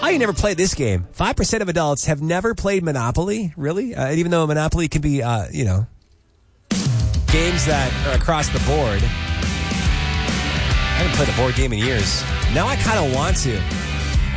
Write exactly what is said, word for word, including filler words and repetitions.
Oh, you never played this game. five percent of adults have never played Monopoly, really? Uh, even though Monopoly can be, uh, you know, games that are across the board. I haven't played a board game in years. Now I kind of want to.